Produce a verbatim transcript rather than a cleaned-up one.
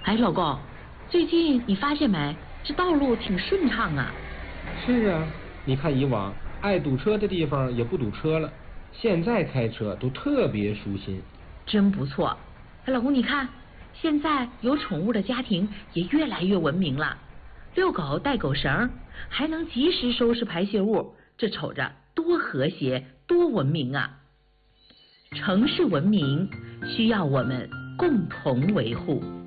哎，老公，最近你发现没，这道路挺顺畅啊。 是啊，你看以往爱堵车的地方也不堵车了，现在开车都特别舒心。 真不错。哎，老公，你看，现在有宠物的家庭也越来越文明了，遛狗带狗绳，还能及时收拾排泄物，这瞅着多和谐，多文明啊！城市文明需要我们共同维护。